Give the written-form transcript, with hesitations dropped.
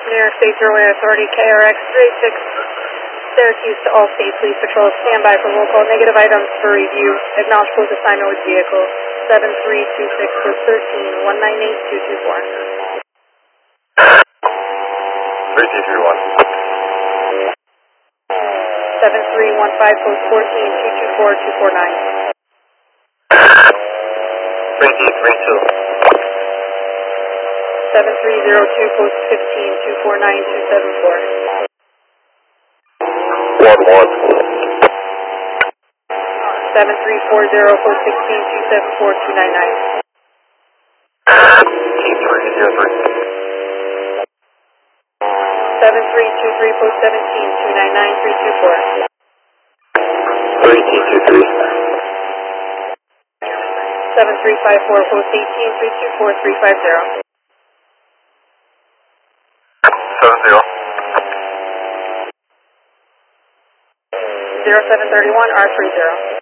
New York State Thruway Authority, KRX 36, Syracuse to Allstate Police Patrol. Stand by for roll call. Negative items for review. Acknowledge close assignment with vehicle 7326 code 13 198224. 3231. 7315 code 14 224249. 3332. 7302 code 15 249274. 11. 7340 code 16 274299. 303. 7323 post 17 299 3223. 7354 post 18 324 350. 70. 0731 R30.